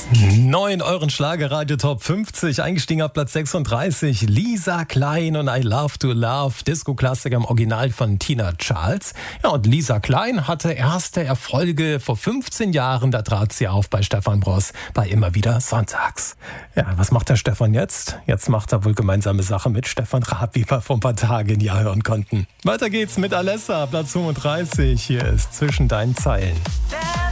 Neu in euren Schlagerradio Top 50, eingestiegen auf Platz 36, Lisa Klein und I Love to Love, Disco-Klassiker im Original von Tina Charles. Ja, und Lisa Klein hatte erste Erfolge vor 15 Jahren, da trat sie auf bei Stefan Bross bei Immer wieder Sonntags. Ja, was macht der Stefan jetzt? Jetzt macht er wohl gemeinsame Sache mit Stefan Raab, wie wir vor ein paar Tagen ja hören konnten. Weiter geht's mit Alessa, Platz 35, hier ist Zwischen deinen Zeilen.